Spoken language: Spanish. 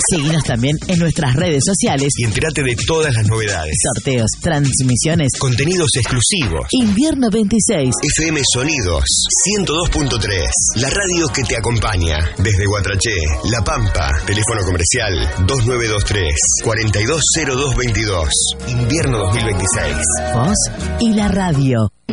Seguinos también en nuestras redes sociales y entérate de todas las novedades. Sorteos, transmisiones, contenidos exclusivos. Invierno 26. FM Sonidos 102.3. La radio que te acompaña desde Guatraché, La Pampa. Teléfono comercial 2923 420222. Invierno 2026. Vos y la radio.